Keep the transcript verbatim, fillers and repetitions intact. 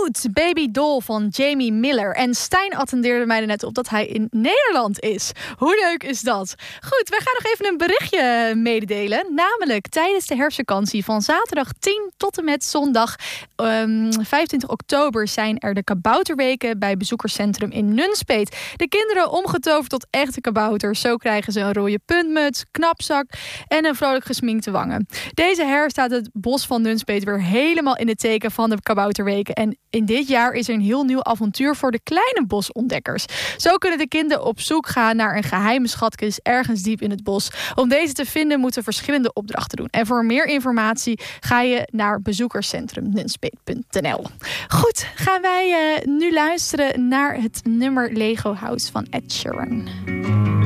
Mood, Baby Doll van Jamie Miller. En Stijn attendeerde mij er net op dat hij in Nederland is. Hoe leuk is dat? Goed, wij gaan nog even een berichtje mededelen. Namelijk tijdens de herfstvakantie van zaterdag tien tot en met zondag um, vijfentwintig oktober... zijn er de kabouterweken bij bezoekerscentrum in Nunspeet. De kinderen omgetoverd tot echte kabouters. Zo krijgen ze een rode puntmuts, knapzak en een vrolijk gesminkte wangen. Deze herfst staat het bos van Nunspeet weer helemaal in het teken van de kabouterweken. En in dit jaar is er een heel nieuw avontuur voor de kleine bosontdekkers. Zo kunnen de kinderen op zoek gaan naar een geheime schatkist ergens diep in het bos. Om deze te vinden moeten verschillende opdrachten doen. En voor meer informatie ga je naar bezoekerscentrum nunspeet punt n l. Goed, gaan wij uh, nu luisteren naar het nummer Lego House van Ed Sheeran.